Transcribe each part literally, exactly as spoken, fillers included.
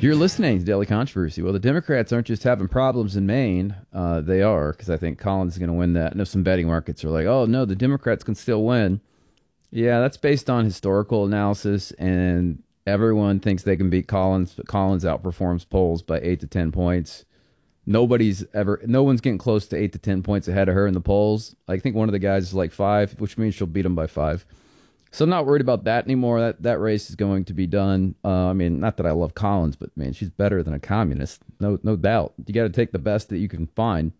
You're listening to Daily Controversy. Well, the Democrats aren't just having problems in Maine. Uh, they are, because I think Collins is going to win that. I know some betting markets are like, oh, no, the Democrats can still win. Yeah, that's based on historical analysis, and everyone thinks they can beat Collins, but Collins outperforms polls by eight to ten points. Nobody's ever, no one's getting close to eight to ten points ahead of her in the polls. I think one of the guys is like five, which means she'll beat him by five. So I'm not worried about that anymore. That that race is going to be done. Uh, I mean, not that I love Collins, but man, she's better than a communist. No, no doubt. You got to take the best that you can find.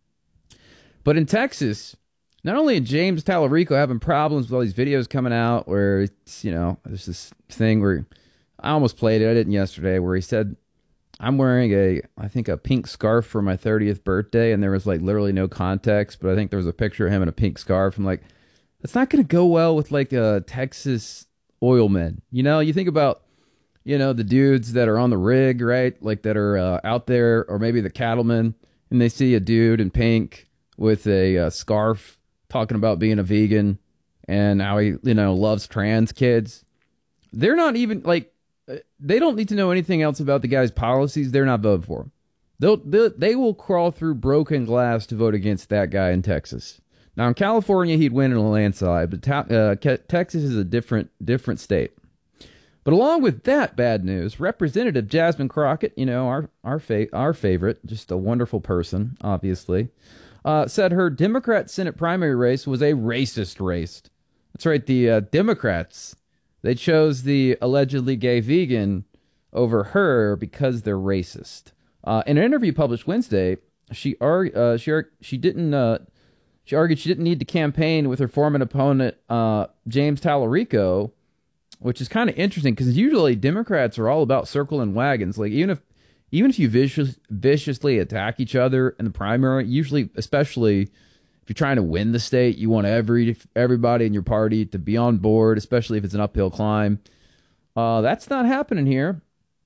But in Texas, not only is James Tallarico having problems with all these videos coming out where it's, you know, there's this thing where I almost played it. I didn't yesterday, where he said, I'm wearing a, I think, a pink scarf for my thirtieth birthday. And there was like literally no context, but I think there was a picture of him in a pink scarf. I'm like, it's not going to go well with like uh, Texas oil men. You know, you think about, you know, the dudes that are on the rig, right? Like that are uh, out there, or maybe the cattlemen, and they see a dude in pink with a uh, scarf talking about being a vegan and how he, you know, loves trans kids. They're not even like, they don't need to know anything else about the guy's policies. They're not voting for him. They'll, they'll, they will crawl through broken glass to vote against that guy in Texas. Now, in California, he'd win in a landslide, but uh, Texas is a different different state. But along with that bad news, Representative Jasmine Crockett, you know, our our, fa- our favorite, just a wonderful person, obviously, uh, said her Democrat Senate primary race was a racist race. That's right, the uh, Democrats, they chose the allegedly gay vegan over her because they're racist. Uh, in an interview published Wednesday, she arg- uh, she, arg- she didn't... Uh, She argued she didn't need to campaign with her former opponent, uh, James Tallarico, which is kind of interesting because usually Democrats are all about circling wagons. Like even if even if you vicious, viciously attack each other in the primary, usually, especially if you're trying to win the state, you want every everybody in your party to be on board, especially if it's an uphill climb. Uh, that's not happening here.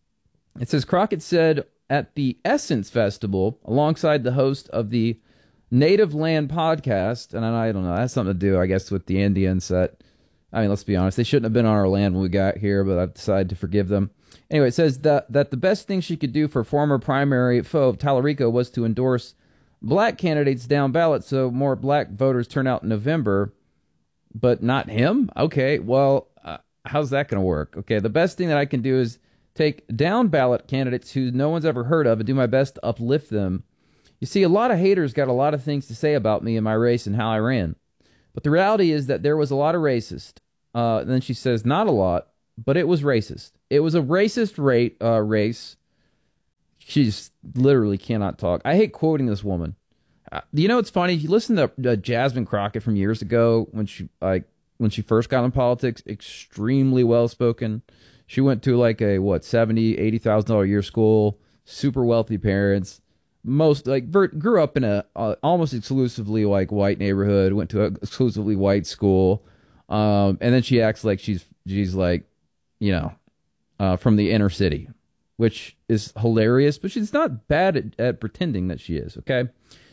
It says Crockett said at the Essence Festival, alongside the host of the Native Land podcast, and I don't know, that has something to do, I guess, with the Indians that, I mean, let's be honest, they shouldn't have been on our land when we got here, but I've decided to forgive them. Anyway, it says that, that the best thing she could do for former primary foe Tallarico was to endorse black candidates down ballot so more black voters turn out in November, but not him? Okay, well, uh, how's that going to work? Okay, the best thing that I can do is take down ballot candidates who no one's ever heard of and do my best to uplift them. You see, a lot of haters got a lot of things to say about me and my race and how I ran. But the reality is that there was a lot of racist. Uh, and then she says, not a lot, but it was racist. It was a racist rate, uh, race. She just literally cannot talk. I hate quoting this woman. Uh, you know, it's funny. If you listen to uh, Jasmine Crockett from years ago when she like when she first got in politics, extremely well-spoken. She went to like a, what, seventy thousand dollars, eighty thousand dollars a year school, super wealthy parents. Most like grew up in a uh, almost exclusively like white neighborhood, went to an exclusively white school, um, and then she acts like she's she's like, you know, uh, from the inner city, which is hilarious. But she's not bad at, at pretending that she is. Okay.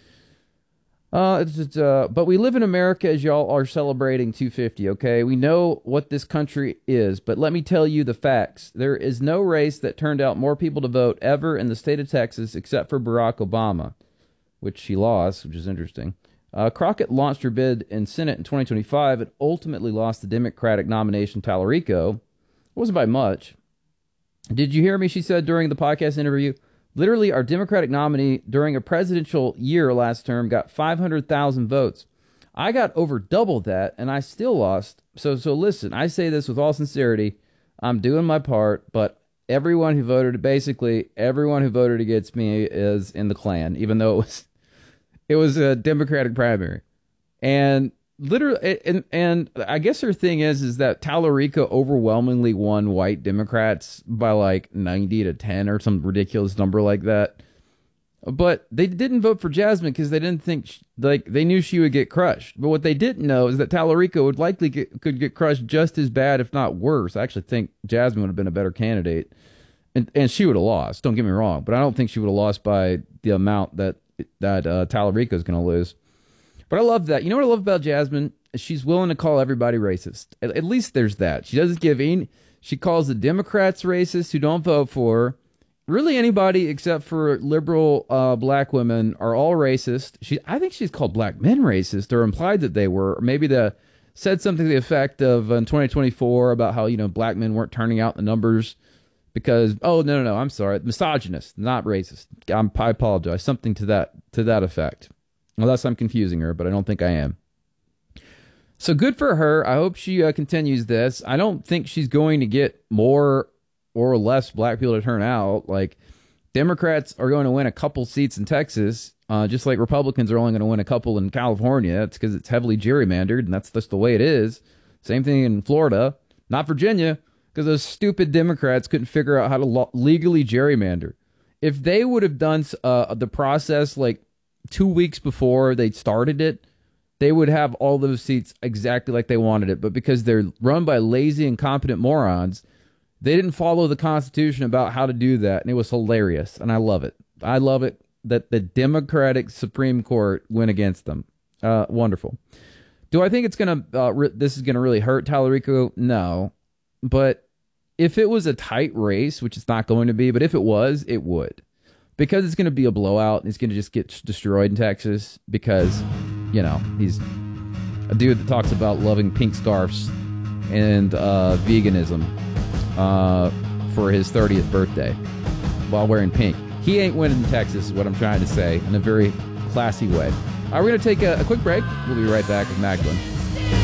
Uh, it's, it's, uh, but we live in America, as y'all are celebrating two fifty, okay? We know what this country is, but let me tell you the facts. There is no race that turned out more people to vote ever in the state of Texas except for Barack Obama, which she lost, which is interesting. Uh, Crockett launched her bid in Senate in twenty twenty-five and ultimately lost the Democratic nomination Tallarico. It wasn't by much. Did you hear me? She said during the podcast interview, literally, our Democratic nominee during a presidential year last term got five hundred thousand votes. I got over double that, and I still lost. So, so listen, I say this with all sincerity. I'm doing my part, but everyone who voted, basically everyone who voted against me is in the Klan, even though it was it was a Democratic primary. And literally, and, and I guess her thing is, is that Tallarico overwhelmingly won white Democrats by like ninety to ten or some ridiculous number like that. But they didn't vote for Jasmine because they didn't think, she, like, they knew she would get crushed. But what they didn't know is that Tallarico would likely get, could get crushed just as bad, if not worse. I actually think Jasmine would have been a better candidate. And and she would have lost, don't get me wrong. But I don't think she would have lost by the amount that, that uh, Tallarico is going to lose. But I love that. You know what I love about Jasmine? She's willing to call everybody racist. At, at least there's that. She doesn't give any. She calls the Democrats racist who don't vote for her, really anybody except for liberal uh, black women are all racist. She, I think she's called black men racist, or implied that they were. Or maybe the said something to the effect of in twenty twenty-four about how, you know, black men weren't turning out the numbers because, oh, no, no, no, I'm sorry, misogynist, not racist. I'm, I apologize. Something to that to that effect. Unless I'm confusing her, but I don't think I am. So good for her. I hope she uh, continues this. I don't think she's going to get more or less black people to turn out. Like, Democrats are going to win a couple seats in Texas, uh, just like Republicans are only going to win a couple in California. It's because it's heavily gerrymandered, and that's just the way it is. Same thing in Florida, not Virginia, because those stupid Democrats couldn't figure out how to lo- legally gerrymander. If they would have done uh, the process like two weeks before they started it, they would have all those seats exactly like they wanted it. But because they're run by lazy, incompetent morons, they didn't follow the Constitution about how to do that, and it was hilarious, and I love it. I love it that the Democratic Supreme Court went against them. Uh, wonderful. Do I think it's gonna uh, re- this is gonna really hurt Tallarico? No, but if it was a tight race, which it's not going to be, but if it was, it would, because it's gonna be a blowout, and he's gonna just get destroyed in Texas because, you know, he's a dude that talks about loving pink scarves and uh, veganism. Uh, for his thirtieth birthday while wearing pink. He ain't winning Texas is what I'm trying to say in a very classy way. All right, we're going to take a, a quick break. We'll be right back with Magdalene.